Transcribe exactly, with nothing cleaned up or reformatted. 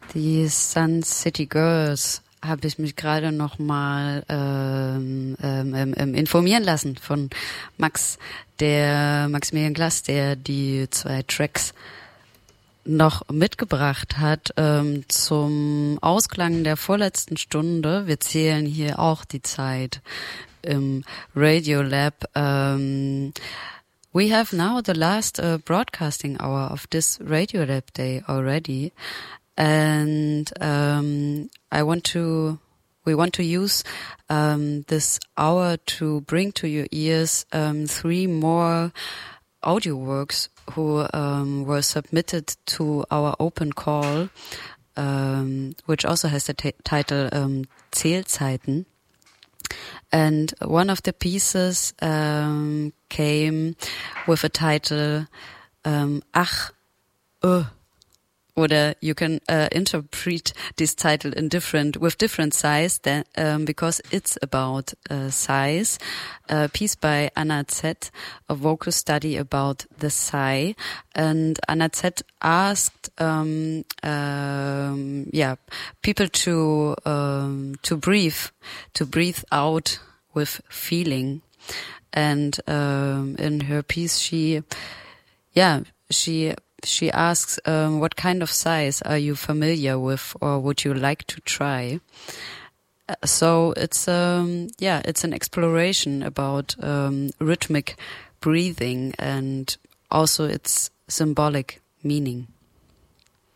Die Sun City Girls habe ich mich gerade noch mal ähm, ähm, ähm, informieren lassen von Max, der Maximilian Glass, der die zwei Tracks noch mitgebracht hat ähm, zum Ausklang der vorletzten Stunde. Wir zählen hier auch die Zeit im Radiolab. Um, we have now the last uh, broadcasting hour of this Radiolab day already, and um, I want to, we want to use um, this hour to bring to your ears um, three more audio works who um, were submitted to our open call, um, which also has the t- title um, Zählzeiten. And one of the pieces um, came with a title um, Ach, uh, or you can uh, interpret this title in different with different size than, um, because it's about uh, size. A piece by Anna Z, a vocal study about the sigh, and Anna Z asked um, um, yeah people to um, to breathe to breathe out with feeling, and um, in her piece she yeah she She asks, um, what kind of size are you familiar with or would you like to try? Uh, so it's, um, yeah, it's an exploration about um, rhythmic breathing and also its symbolic meaning.